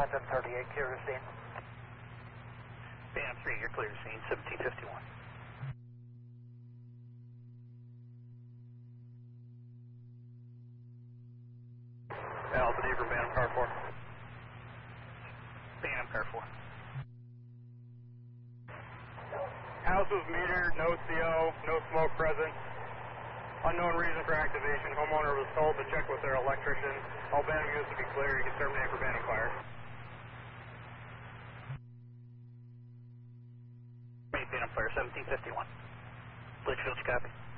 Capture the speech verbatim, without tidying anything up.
Phantom thirty-eight, clear to scene. Phantom three, you're clear to scene, seventeen fifty-one. Alpha D for Phantom Car four. Phantom Car four. House was metered, no C O, no smoke present. Unknown reason for activation. Homeowner was told to check with their electrician. All Phantom units to be clear. You can terminate for Phantom fire. Phantom fire, seventeen fifty-one. Litchfield, you copy?